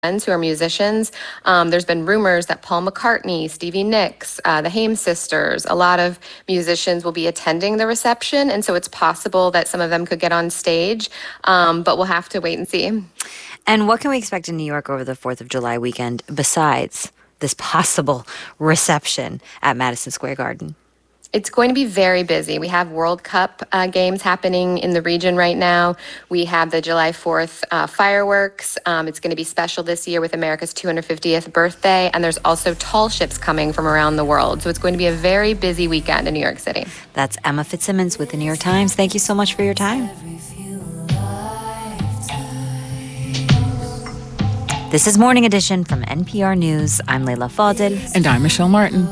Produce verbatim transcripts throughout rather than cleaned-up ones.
friends who are musicians. Um, there's been rumors that Paul McCartney, Stevie Nicks, uh, the Haim sisters, a lot of musicians will be attending the reception. And so it's possible that some of them could get on stage, um, but we'll have to wait and see. And what can we expect in New York over the fourth of July weekend besides this possible reception at Madison Square Garden? It's going to be very busy. We have World Cup uh, games happening in the region right now. We have the July fourth uh, fireworks. Um, it's going to be special this year with America's two hundred fiftieth birthday. And there's also tall ships coming from around the world. So it's going to be a very busy weekend in New York City. That's Emma Fitzsimmons with the New York Times. Thank you so much for your time. This is Morning Edition from N P R News. I'm Leila Fadel. And I'm Michelle Martin.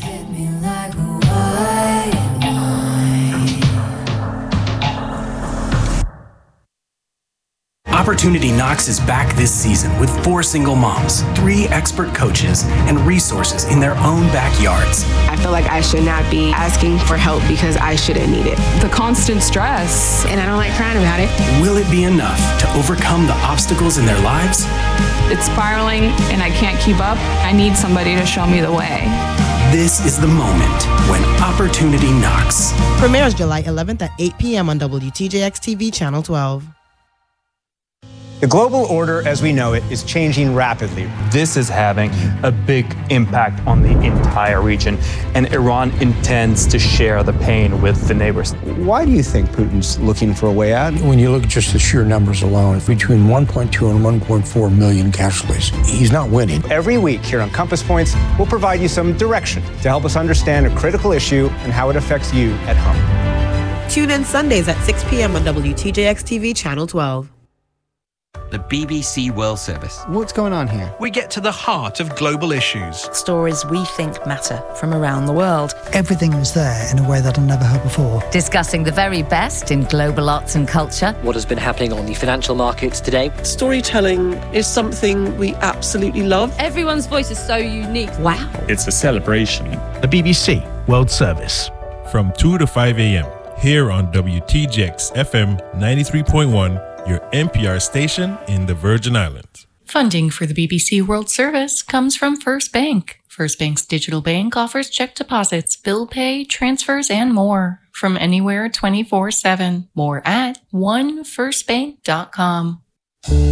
Opportunity Knocks is back this season with four single moms, three expert coaches, and resources in their own backyards. I feel like I should not be asking for help because I shouldn't need it. The constant stress. And I don't like crying about it. Will it be enough to overcome the obstacles in their lives? It's spiraling and I can't keep up. I need somebody to show me the way. This is the moment when Opportunity Knocks. Premieres July eleventh at eight p.m. on W T J X T V Channel twelve. The global order as we know it is changing rapidly. This is having a big impact on the entire region, and Iran intends to share the pain with the neighbors. Why do you think Putin's looking for a way out? When you look at just the sheer numbers alone, between one point two and one point four million casualties, he's not winning. Every week here on Compass Points, we'll provide you some direction to help us understand a critical issue and how it affects you at home. Tune in Sundays at six p.m. on W T J X T V Channel twelve. The B B C World Service. What's going on here? We get to the heart of global issues. Stories we think matter from around the world. Everything is there in a way that I've never heard before. Discussing the very best in global arts and culture. What has been happening on the financial markets today. Storytelling is something we absolutely love. Everyone's voice is so unique. Wow. It's a celebration. The B B C World Service. From two to five a.m. here on W T J X F M ninety-three point one, your N P R station in the Virgin Islands. Funding for the B B C World Service comes from First Bank. First Bank's digital bank offers check deposits, bill pay, transfers, and more from anywhere twenty-four seven. More at one first bank dot com.